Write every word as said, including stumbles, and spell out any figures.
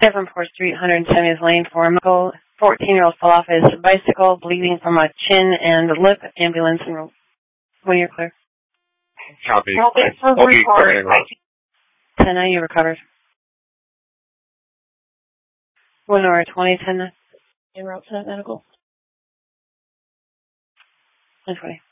Devonport Street, one hundred seventieth Lane, for a medical. fourteen-year-old fell off his bicycle, bleeding from a chin and lip. Ambulance and when you're clear. Copy. Copy. Okay, clear. Tenna, you recovered. One hour twenty, Tenna. En route to medical. one twenty.